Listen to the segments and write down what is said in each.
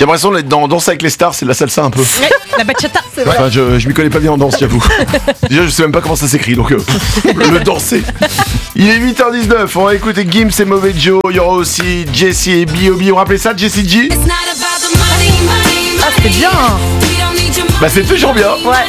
J'ai l'impression d'être dans Danse avec les stars, c'est de la salsa un peu. Ouais, la bachata, c'est vrai. Enfin, je m'y connais pas bien en danse, j'avoue. Déjà, je sais même pas comment ça s'écrit, donc le danser. Il est 8h19, on va écouter Gims et Mauvais Joe. Il y aura aussi Jessie et B.O.B. Vous rappelez ça, Jessie G? Ah, c'était bien. Bah, c'est toujours bien. Ouais.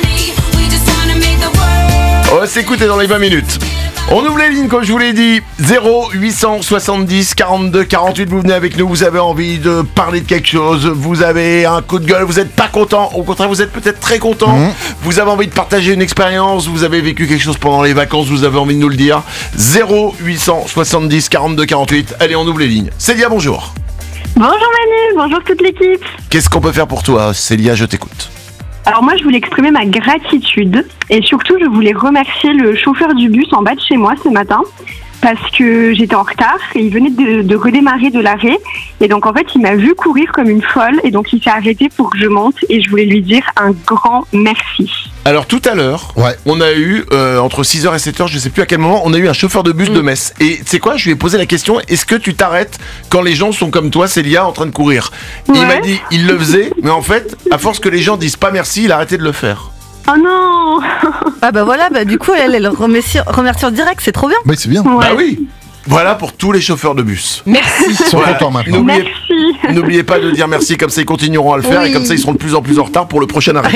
On va s'écouter dans les 20 minutes. On ouvre les lignes, comme je vous l'ai dit. 0870 42 48. Vous venez avec nous, vous avez envie de parler de quelque chose. Vous avez un coup de gueule, vous n'êtes pas content. Au contraire, vous êtes peut-être très content. Vous avez envie de partager une expérience. Vous avez vécu quelque chose pendant les vacances. Vous avez envie de nous le dire. 0870 42 48. Allez, on ouvre les lignes. Célia, bonjour. Bonjour Manu, bonjour toute l'équipe. Qu'est-ce qu'on peut faire pour toi, Célia? Je t'écoute. Alors moi je voulais exprimer ma gratitude et surtout je voulais remercier le chauffeur du bus en bas de chez moi ce matin parce que j'étais en retard et il venait de redémarrer de l'arrêt et donc en fait il m'a vu courir comme une folle et donc il s'est arrêté pour que je monte et je voulais lui dire un grand merci. Alors tout à l'heure, on a eu, entre 6h et 7h, je sais plus à quel moment, on a eu un chauffeur de bus de Metz. Et tu sais quoi, je lui ai posé la question, est-ce que tu t'arrêtes quand les gens sont comme toi, Célia, en train de courir? Et il m'a dit, il le faisait, mais en fait, à force que les gens disent pas merci, il a arrêté de le faire. Oh non. Ah bah voilà, bah du coup elle remercie en direct, c'est trop bien. Oui, c'est bien. Ouais. Bah oui. Voilà pour tous les chauffeurs de bus. Merci. Ils sont contents maintenant. Merci. N'oubliez pas de dire merci, comme ça ils continueront à le faire et comme ça ils seront de plus en plus en retard pour le prochain arrêt.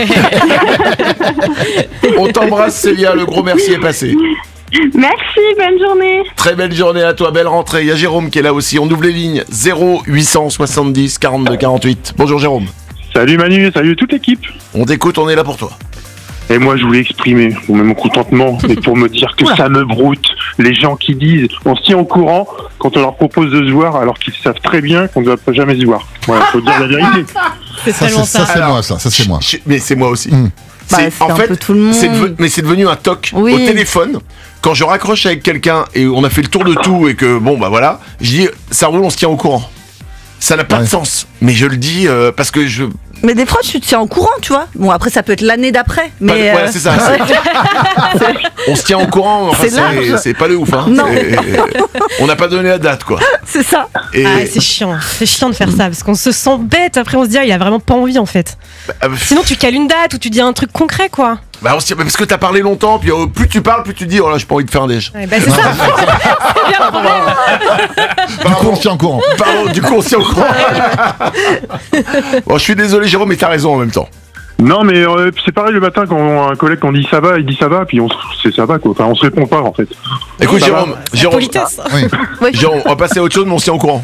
On t'embrasse Célia, le gros merci est passé. Merci, bonne journée. Très belle journée à toi, belle rentrée. Il y a Jérôme qui est là aussi, on ouvre les lignes. 0870 42 48. Bonjour Jérôme. Salut Manu, salut toute l'équipe. On t'écoute, on est là pour toi. Et moi je voulais exprimer mon contentement et pour me dire que ça me broute les gens qui disent on se tient au courant quand on leur propose de se voir alors qu'ils savent très bien qu'on ne doit jamais se voir. Voilà, faut dire la vérité. C'est tellement ça. Ça c'est moi, ça c'est moi. Mais c'est moi aussi. Bah, c'est un peu tout le monde. Mais c'est devenu un toc Oui. au téléphone. Quand je raccroche avec quelqu'un et on a fait le tour de tout et que bon bah voilà, je dis ça roule, on se tient au courant. Ça n'a pas de sens, mais je le dis parce que je. Mais des fois tu te tiens au courant, tu vois. Bon après ça peut être l'année d'après, mais Voilà, c'est ça. On se tient au courant. Enfin, C'est large. c'est pas de ouf. Hein. Non. On n'a pas donné la date quoi. c'est ça. Et Ah, c'est chiant de faire ça parce qu'on se sent bête. Après, on se dit, il a vraiment pas envie en fait. Sinon, tu cales une date ou tu dis un truc concret quoi. bah, on se dit, parce que t'as parlé longtemps, puis plus tu parles, plus tu dis oh là j'ai pas envie de faire un déj. Ouais, bah, c'est ça. C'est bien le problème. Du coup, on se tient en courant. Pardon, du coup on se tient au courant. Bon, je suis désolé Jérôme, mais t'as raison en même temps. Non mais c'est pareil le matin quand un collègue on dit ça va, il dit ça va, puis c'est ça va quoi. Enfin on se répond pas en fait. Écoute Ça Jérôme, Politesse. Oui. Jérôme, on va passer à autre chose, mais on se tient au courant.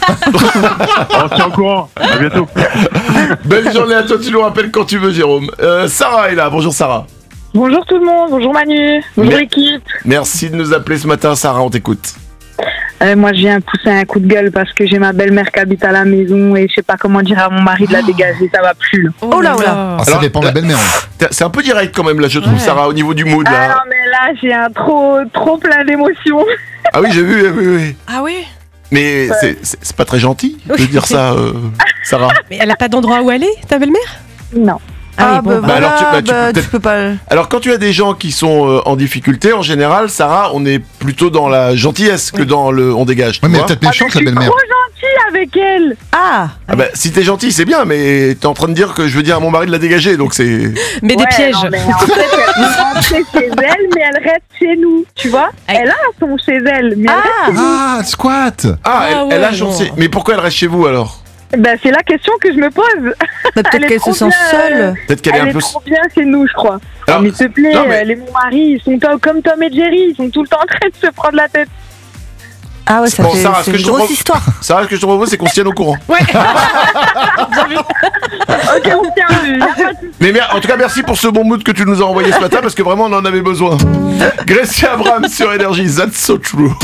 On se tient au courant, à bientôt. Belle journée à toi, tu nous rappelles quand tu veux Jérôme. Sarah est là, bonjour Sarah. Bonjour tout le monde, bonjour Manu, bonjour Mais- l'équipe. Merci de nous appeler ce matin Sarah, on t'écoute. Moi je viens pousser un coup de gueule parce que j'ai ma belle-mère qui habite à la maison et je sais pas comment dire à mon mari de la dégager, ça va plus là. Oh là là. Ah, ça Alors, dépend de la belle-mère. C'est un peu direct quand même là je trouve Sarah au niveau du mood Ah là. non mais là j'ai un trop plein d'émotions. Ah oui j'ai vu, oui. Ah oui. Mais c'est pas très gentil de dire ça Sarah. Mais elle a pas d'endroit où aller, ta belle-mère? Non. Ah oui, Ah bon, bah bah voilà, alors tu peux bah, peut-être- tu peux pas. Alors quand tu as des gens qui sont en difficulté en général Sarah on est plutôt dans la gentillesse que dans le on dégage. tu Oui, mais vois. peut-être méchante la belle-mère. Trop gentille avec elle. Ah. Ah bah si t'es gentil c'est bien mais t'es en train de dire que je veux dire à mon mari de la dégager donc c'est. Mais des Ouais, pièges. non, mais en fait, elle peut rentrer chez elle, mais elle reste chez nous, tu vois. Elle a son chez elle, mais elle reste chez Ah, squat. Elle a ouais, changé. non. Mais pourquoi elle reste chez vous alors? nous. Bah, c'est la question que je me pose. Bah, peut-être Elle est qu'elle se trop sent bien, seule. Peut-être qu'elle est Elle un est peu. trop bien chez nous, je crois. Alors, mais s'il te plaît, non, mais- elle et mon mari, ils sont comme Tom et Jerry, ils sont tout le temps en train de se prendre la tête. Ah ouais, ça Bon, fait Sarah, ce c'est que une je te grosse pro- histoire. Sarah, ce que je te propose, c'est qu'on se tienne au courant. Ouais. Ok, on tient vu, y a pas de souci. Mais en tout cas, merci pour ce bon mood que tu nous as envoyé ce matin parce que vraiment on en avait besoin. Gracie Abrams sur Énergie, that's so true.